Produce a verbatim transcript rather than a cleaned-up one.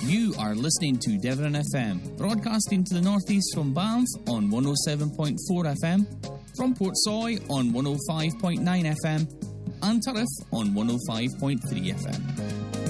You are listening to Devon F M, broadcasting to the northeast from Banff on one oh seven point four F M, from Portsoy on one oh five point nine F M, and Turriff on one oh five point three F M.